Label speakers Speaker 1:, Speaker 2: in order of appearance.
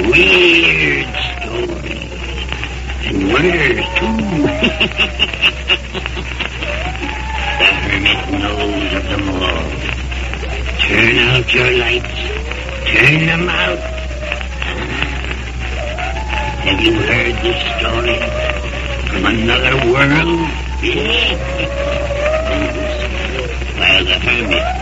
Speaker 1: Weird stories. And murders, too. The hermit knows of them all. Turn out your lights. Turn them out. Have you heard this story from another world? While the hermit